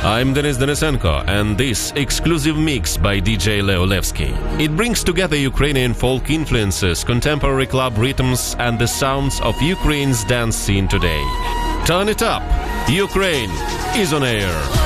I'm Denis Denisenko, and this exclusive mix by DJ Leo Levski. It brings together Ukrainian folk influences, contemporary club rhythms, and the sounds of Ukraine's dance scene today. Turn it up! Ukraine is on air!